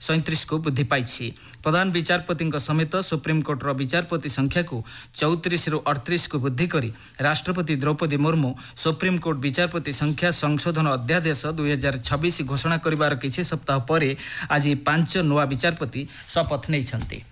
37 को वृद्धि पाई। प्रधान विचारपति समेत सुप्रीमकोर्टर विचारपति संख्या को 34 रु 38 को वृद्धि कर राष्ट्रपति द्रौपदी मुर्मू सुप्रीमकोर्ट विचारपति संख्या संशोधन अध्यादेश 2026 घोषणा करिवार किछि सप्ताह पर आज 5 नुआ विचारपति शपथ नहीं।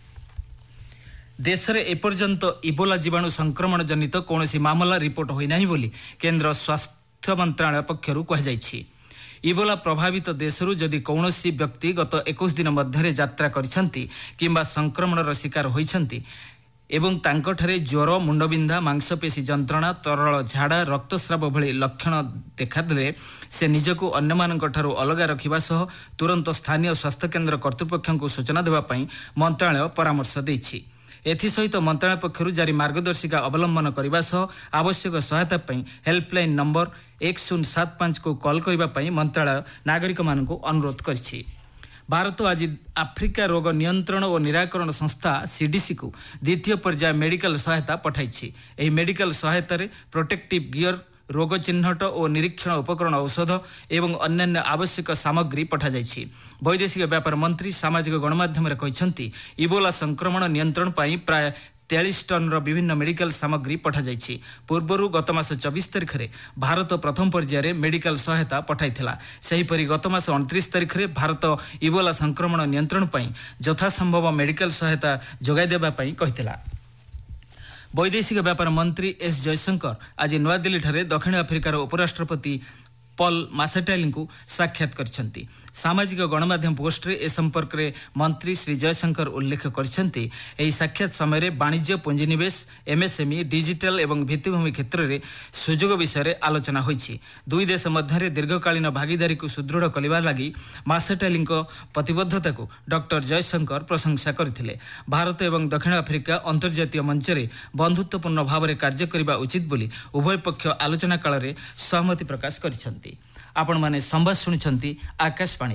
देश में एपर्यंत इबोला जीवाणु संक्रमण जनित कौन मामला रिपोर्ट होना बोली केंद्र स्वास्थ्य मंत्रालय पक्षर कहुई। इबोला प्रभावित देशरू जदि कौन व्यक्ति गत 21 दिन मध्य यात्रा करिसेंती किंबा संक्रमणर शिकार होइछंती एवं तांकठारे ज्वर मुंडबिंधा मांसपेशी जंत्रणा तरल झाड़ा रक्तस्राव भली लक्षण देखादेले से निजको अन्यमानंकठारू अलग रखिबा सह तुरंत स्थानीय स्वास्थ्य केन्द्र कर्तृपक्षଙ୍କୁ सूचना देबा पई मंत्रालय परामर्श दैछि। एथिसहित मंत्रालय पक्षर जारी मार्गदर्शिका अवलंबन करने सह आवश्यक सहायता पई हेल्पलाइन नंबर 1075 को कॉल करने मंत्रालय नागरिक मानक अनुरोध करिछि। भारत आज आफ्रिका रोग नियंत्रण और निराकरण संस्था सीडीसी को द्वितीय पर्याय मेडिकल सहायता पठाई। एही मेडिकल सहायता रे प्रोटेक्टिव गियर रोग चिन्हट और निरीक्षण उपकरण औषध एवं अन्यान्य आवश्यक सामग्री पठा जाइछि। वैदेशिक व्यापार मंत्री सामाजिक गणमाध्यम कहते इबोला संक्रमण नियंत्रण पाई प्राय 43 टन विभिन्न मेडिकल सामग्री पठा जाइछि। पूर्वरु गत मास 24 तारिख रे भारत प्रथम पर्यायर मेडिकल सहायता पठाइथिला। सेहीपरि गत मास 29 तारिख रे भारत इबोला संक्रमण नियंत्रण पाई यथासंभव मेडिकल सहायता जोगाई देबा पाई कहिथिला। वैदेशिक व्यापार मंत्री एस जयशंकर आज नवा दिल्ली ठारे दक्षिण अफ्रिकार उपराष्ट्रपति पॉल मासेटाइली को साक्षात करछंती। सामाजिक गणमाध्यम पोस्ट रे ए संपर्क में मंत्री श्री जयशंकर उल्लेख करछंती एही साक्षात समय वाणिज्य पुंजीनिवेश एमएसएमई डिजिटल एवं भित्तिभूमि क्षेत्र में सुजोग विषय आलोचना होईछि। दुई देश मध्य दीर्घकालीन भागीदारी को सुदृढ़ करने लगी मासेटाइली प्रतिबद्धता को डॉक्टर जयशंकर प्रशंसा करथिले। भारत एवं दक्षिण अफ्रिका अंतर्जातीय मंच में बंधुत्वपूर्ण भाव में कार्य करने उचित बोली उभय पक्ष आलोचना काल में सहमति प्रकाश करिसेंती। आपण माने संवाद शुणुछंती आकाशवाणी।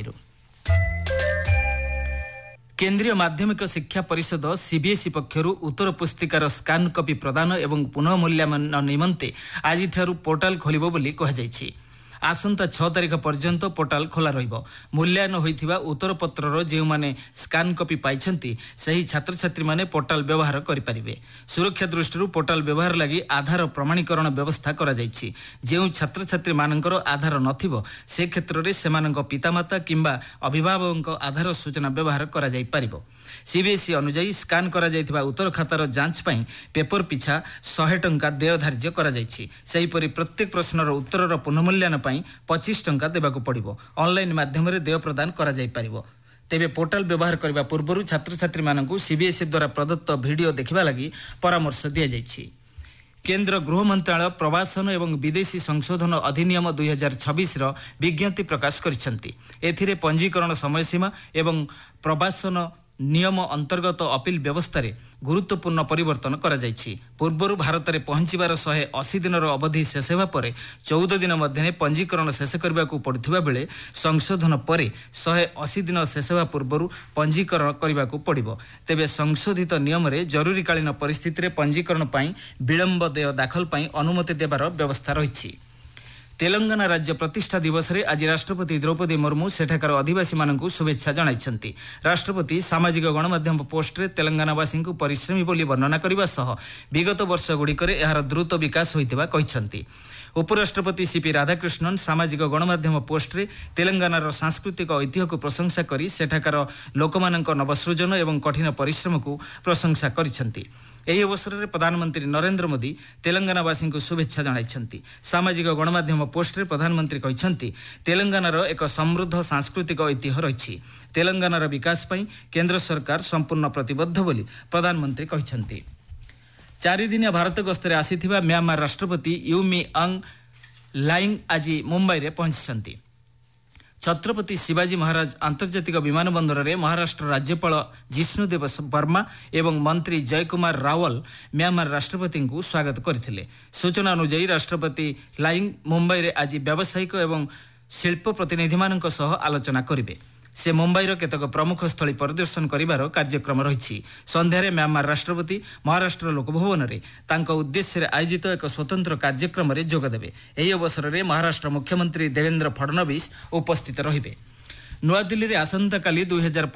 केंद्रीय माध्यमिक शिक्षा परिषद सीबीएसई पक्षरु उत्तर पुस्तिकार स्कान कॉपी प्रदान एवं पुनः मूल्यांकन निमंते आज पोर्टाल खोलिबो बोली कहा जायछि। आसंता 6 तारिख पर्यंत पोर्टाल खोला रहिबो। मूल्यांकन होइथिबा उत्तर पत्रर जे माने स्कान कॉपी पाइछंती सही छात्र छात्री माने पोर्टाल व्यवहार करि परिबे। सुरक्षा दृष्टि पोर्टाल व्यवहार लगी आधार प्रमाणीकरण व्यवस्था करा जायछि। जे छात्र छात्री मानकर आधार नथिबो से क्षेत्र रे सेमानक पितामाता किंबा अभिभावकक आधार सूचना व्यवहार करा जाय परिबो। सीबीएसई अनुसार स्कान करा जायथिबा उत्तर खातार जांच पई पेपर पिछा 100 टंका देय धार्य करा जायछि। सेही परि प्रत्येक प्रश्नर उत्तरर पुनर्मूल्यांकन पई 25 टंका देबाको पड़िबो। ऑनलाइन माध्यम रे देय प्रदान करा जाय परिबो। तेबे पोर्टाल व्यवहार करबा पूर्वरु छात्र छात्री मानकु सीबीएसई द्वारा प्रदत्त वीडियो देखिबा लागि परामर्श दिया जायछि। केंद्र गृह मंत्रालय प्रवासन एवं विदेशी संशोधन अधिनियम 2026 विज्ञप्ति प्रकाश करिसेंती। एथिरे पंजीकरण समयसीमा एवं प्रवासन नियम अंतर्गत अपील व्यवस्था रे गुरुत्वपूर्ण परिवर्तन करा जायछि। पूर्वरु भारत में पहुंचीबार 180 दिन अवधि शेष होगा पर 14 दिन मध्य पंजीकरण शेष करने को पड़ुथिबा बेले संशोधन पर 180 दिन शेष होगा पूर्वरु पंजीकरण करने को पड़िबो। तेबे संशोधित नियम रे जरूरीकालीन परिस्थिति रे पंजीकरण पई विलंब देय दाखल पई अनुमति देबार व्यवस्था रहिछि। तेलंगाना राज्य प्रतिष्ठा दिवस रे आज राष्ट्रपति द्रौपदी मुर्मू सेठाकार आदिवासी मानकु शुभेच्छा जणाइछंती। राष्ट्रपति सामाजिक गणमाध्यम पोस्ट रे तेलंगानावासी को परिश्रमी बोली वर्णना करने सह विगत वर्ष गुड़िकर यार द्रुत विकास होइतिबा कहिसंती। उपराष्ट्रपति सीपी राधाकृष्णन सामाजिक गणमाध्यम पोस्ट रे तेलंगानार सांस्कृतिक ऐतिह्य को प्रशंसा करी सेठाकार लोकमानक नवसृजन एवं कठिन परिश्रम को प्रशंसा करिसंती। एही अवसर में प्रधानमंत्री नरेंद्र मोदी तेलंगानावासी को शुभेच्छा जणाइछंती। सामाजिक गणमाध्यम पोस्ट रे प्रधानमंत्री कहिसंती तेलंगानार एक समृद्ध सांस्कृतिक ऐतिह्य रहिछि। तेलंगानार विकास पई केंद्र सरकार संपूर्ण प्रतिबद्ध बोली प्रधानमंत्री कहिसंती। 4 दिनिया भारत गस्तरे आसीथिबा म्यांमार राष्ट्रपति यू मिंग लाइंग आज मुंबई रे पहुंचीछंती। छत्रपति शिवाजी महाराज आंतर्जातिक विमानबंदर में महाराष्ट्र राज्यपाल जिष्णुदेव वर्मा एवं मंत्री जयकुमार रावल म्यांमार राष्ट्रपति को स्वागत करथिले। सूचना अनुसार राष्ट्रपति लाइंग मुंबई रे आज व्यावसायिक एवं शिल्प प्रतिनिधि मानक सह आलोचना करिवे। से मुंबईर केतक प्रमुख स्थली परिदर्शन करिवार कार्यक्रम रहिछि। संध्यारे म्यांमार राष्ट्रपति महाराष्ट्र लोकभवन रे तांको उद्देश्य रे आयोजित एक स्वतंत्र कार्यक्रम रे जोग देबे। एही अवसर रे महाराष्ट्र मुख्यमंत्री देवेंद्र फडणवीस उपस्थित रहिबे। नवा दिल्ली रे आसंता काली 2000